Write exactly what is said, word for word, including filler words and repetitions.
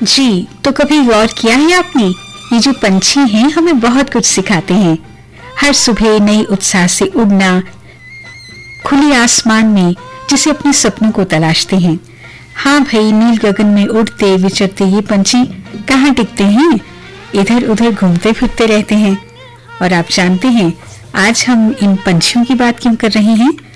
जी, तो कभी गौर किया है आपने, ये जो पंछी हैं हमें बहुत कुछ सिखाते हैं। हर सुबह नई उत्साह से उड़ना, खुले आसमान में जिसे अपने सपनों को तलाशते हैं। हाँ भाई, नील गगन में उड़ते विचरते ये पंछी कहाँ टिकते हैं, इधर उधर घूमते फिरते रहते हैं। और आप जानते हैं आज हम इन पंछियों की बात क्यों कर रहे हैं?